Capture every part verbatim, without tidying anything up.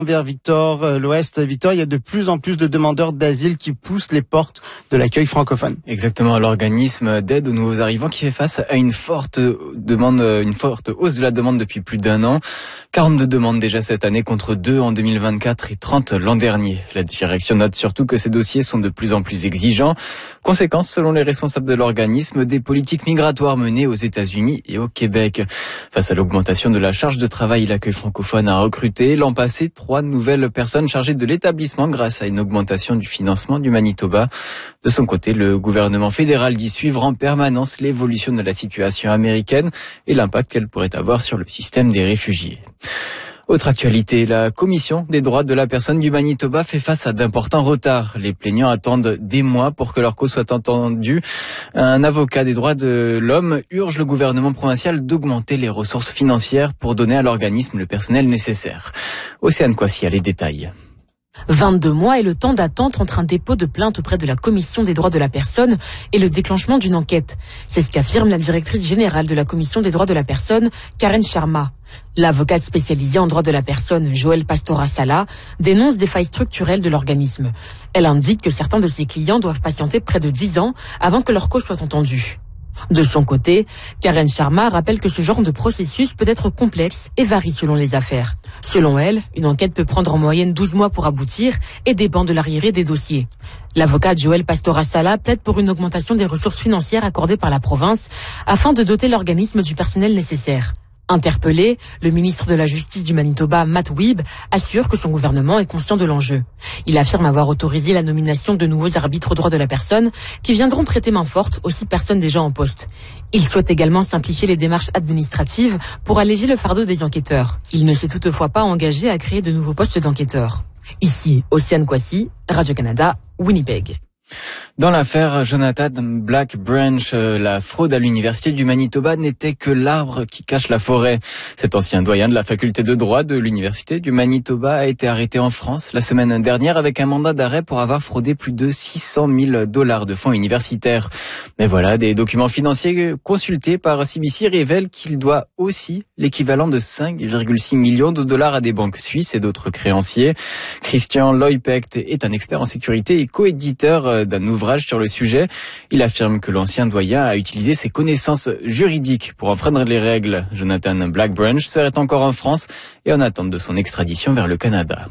Vers Victor, euh, l'Ouest. Victor, il y a de plus en plus de demandeurs d'asile qui poussent les portes de l'accueil francophone. Exactement, l'organisme d'aide aux nouveaux arrivants qui fait face à une forte demande, une forte hausse de la demande depuis plus d'un an. quarante-deux demandes déjà cette année contre deux en deux mille vingt-quatre et trente l'an dernier. La direction note surtout que ces dossiers sont de plus en plus exigeants. Conséquence, selon les responsables de l'organisme, des politiques migratoires menées aux États-Unis et au Québec. Face à l'augmentation de la charge de travail, l'accueil francophone a recruté l'an passé trois nouvelles personnes chargées de l'établissement grâce à une augmentation du financement du Manitoba. De son côté, le gouvernement fédéral dit suivre en permanence l'évolution de la situation américaine et l'impact qu'elle pourrait avoir sur le système des réfugiés. Autre actualité, la Commission des droits de la personne du Manitoba fait face à d'importants retards. Les plaignants attendent des mois pour que leur cause soit entendue. Un avocat des droits de l'homme urge le gouvernement provincial d'augmenter les ressources financières pour donner à l'organisme le personnel nécessaire. Océane Kwasi a les détails. vingt-deux mois est le temps d'attente entre un dépôt de plainte auprès de la Commission des droits de la personne et le déclenchement d'une enquête. C'est ce qu'affirme la directrice générale de la Commission des droits de la personne, Karen Sharma. L'avocate spécialisée en droit de la personne, Joël Pastora-Sala, dénonce des failles structurelles de l'organisme. Elle indique que certains de ses clients doivent patienter près de dix ans avant que leur cause soit entendue. De son côté, Karen Sharma rappelle que ce genre de processus peut être complexe et varie selon les affaires. Selon elle, une enquête peut prendre en moyenne douze mois pour aboutir et dépend de l'arriéré des dossiers. L'avocate Joël Pastora-Sala plaide pour une augmentation des ressources financières accordées par la province afin de doter l'organisme du personnel nécessaire. Interpellé, le ministre de la Justice du Manitoba, Matt Wiebe, assure que son gouvernement est conscient de l'enjeu. Il affirme avoir autorisé la nomination de nouveaux arbitres aux droits de la personne qui viendront prêter main forte aux six personnes déjà en poste. Il souhaite également simplifier les démarches administratives pour alléger le fardeau des enquêteurs. Il ne s'est toutefois pas engagé à créer de nouveaux postes d'enquêteurs. Ici, Océane Kwasi, Radio-Canada, Winnipeg. Dans l'affaire Jonathan Black Branch, la fraude à l'université du Manitoba n'était que l'arbre qui cache la forêt. Cet ancien doyen de la faculté de droit de l'université du Manitoba a été arrêté en France la semaine dernière avec un mandat d'arrêt pour avoir fraudé plus de six cent mille dollars de fonds universitaires. Mais voilà, des documents financiers consultés par C B C révèlent qu'il doit aussi l'équivalent de cinq virgule six millions de dollars à des banques suisses et d'autres créanciers. Christian Loypecht est un expert en sécurité et coéditeur d'un ouvrage sur le sujet. Il affirme que l'ancien doyen a utilisé ses connaissances juridiques pour enfreindre les règles. Jonathan Black Branch serait encore en France et en attente de son extradition vers le Canada.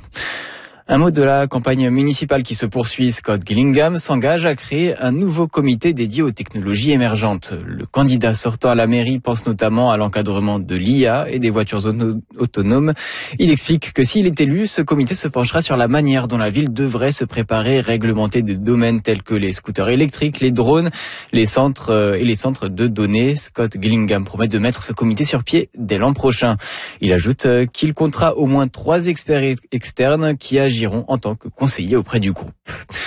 Un mot de la campagne municipale qui se poursuit. Scott Gillingham s'engage à créer un nouveau comité dédié aux technologies émergentes. Le candidat sortant à la mairie pense notamment à l'encadrement de l'I A et des voitures autonomes. Il explique que s'il est élu, ce comité se penchera sur la manière dont la ville devrait se préparer et réglementer des domaines tels que les scooters électriques, les drones, les centres et les centres de données. Scott Gillingham promet de mettre ce comité sur pied dès l'an prochain. Il ajoute qu'il comptera au moins trois experts externes qui agissent en tant que conseiller auprès du groupe.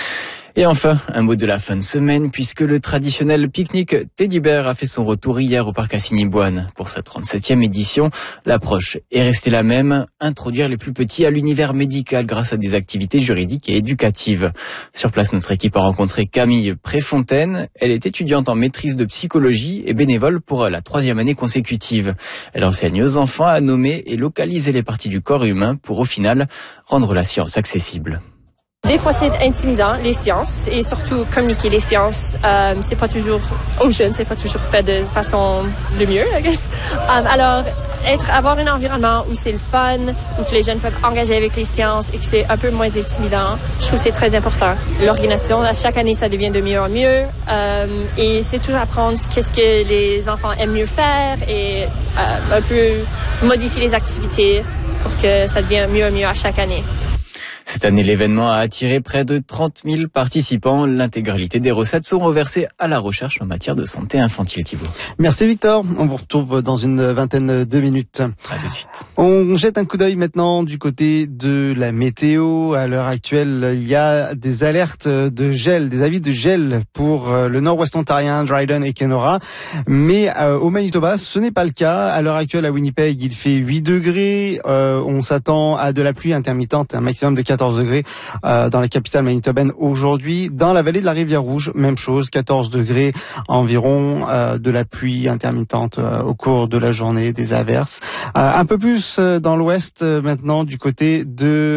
Et enfin, un mot de la fin de semaine, puisque le traditionnel pique-nique Teddy Bear a fait son retour hier au parc Assiniboine. Pour sa trente-septième édition, l'approche est restée la même, introduire les plus petits à l'univers médical grâce à des activités juridiques et éducatives. Sur place, notre équipe a rencontré Camille Préfontaine. Elle est étudiante en maîtrise de psychologie et bénévole pour la troisième année consécutive. Elle enseigne aux enfants à nommer et localiser les parties du corps humain pour, au final, rendre la science accessible. Des fois, c'est intimidant, les sciences, et surtout communiquer les sciences. Euh, c'est pas toujours aux jeunes, c'est pas toujours fait de façon le mieux, I guess. Um, alors, être, avoir un environnement où c'est le fun, où que les jeunes peuvent engager avec les sciences et que c'est un peu moins intimidant, je trouve que c'est très important. L'organisation, à chaque année, ça devient de mieux en mieux, um, et c'est toujours apprendre qu'est-ce que les enfants aiment mieux faire et euh, un peu modifier les activités pour que ça devienne mieux en mieux à chaque année. Cette année, l'événement a attiré près de trente mille participants. L'intégralité des recettes sont reversées à la recherche en matière de santé infantile, Thibault. Merci Victor. On vous retrouve dans une vingtaine de minutes. À tout de suite. On jette un coup d'œil maintenant du côté de la météo. À l'heure actuelle, il y a des alertes de gel, des avis de gel pour le nord-ouest ontarien, Dryden et Kenora. Mais euh, au Manitoba, ce n'est pas le cas. À l'heure actuelle, à Winnipeg, il fait huit degrés. Euh, on s'attend à de la pluie intermittente, un maximum de quatorze degrés euh, dans la capitale manitobaine aujourd'hui. Dans la vallée de la Rivière-Rouge, même chose, quatorze degrés environ, euh, de la pluie intermittente euh, au cours de la journée, des averses. Euh, un peu plus euh, dans l'ouest euh, maintenant du côté de